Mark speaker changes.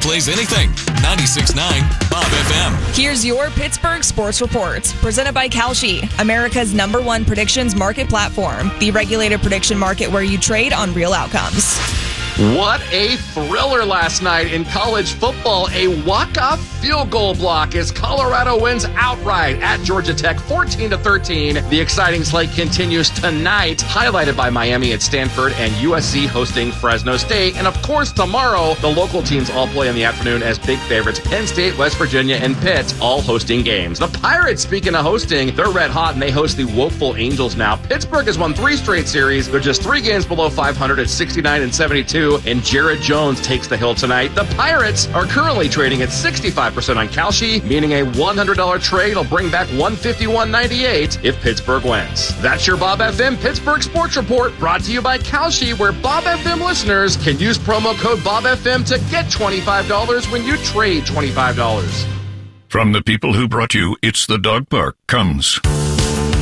Speaker 1: plays anything. 96.9 Bob FM.
Speaker 2: Here's your Pittsburgh Sports Report, presented by Kalshi, America's #1 predictions market platform, the regulated prediction market where you trade on real outcomes.
Speaker 3: What a thriller last night in college football. A walk-off field goal block as Colorado wins outright at Georgia Tech 14-13. The exciting slate continues tonight, highlighted by Miami at Stanford and USC hosting Fresno State. And of course, tomorrow, the local teams all play in the afternoon as big favorites Penn State, West Virginia, and Pitt all hosting games. The Pirates, speaking of hosting, they're red hot and they host the woeful Angels now. Pittsburgh has won 3 straight series. They're just 3 games below 500 at 69-72. And Jared Jones takes the hill tonight. The Pirates are currently trading at 65% on Kalshi, meaning a $100 trade will bring back $151.98 if Pittsburgh wins. That's your Bob FM Pittsburgh Sports Report, brought to you by Kalshi, where Bob FM listeners can use promo code BobFM to get $25 when you trade $25.
Speaker 4: From the people who brought you It's the Dog Park comes